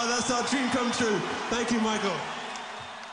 Oh, that's our dream come true. Thank you, Michael.